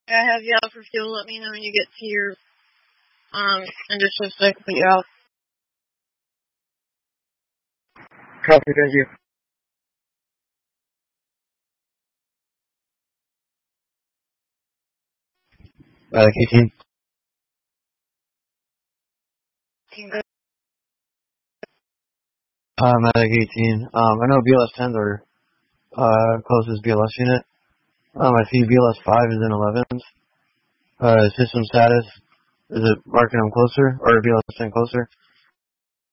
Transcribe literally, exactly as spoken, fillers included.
I have you out for fuel. Let me know when you get to your, um, and just a sec, put you out. Copy, thank you. Medic eighteen. Uh, Medic eighteen. Um, I know B L S tens are, uh, closest B L S unit. Um, I see B L S five is in eleventh. Uh, system status, is it marking them closer, or B L S ten closer?